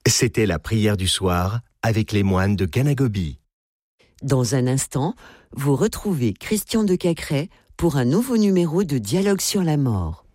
C'était la prière du soir avec les moines de Kanagobi. Dans un instant, vous retrouvez Christian de Cacrès pour un nouveau numéro de Dialogue sur la mort.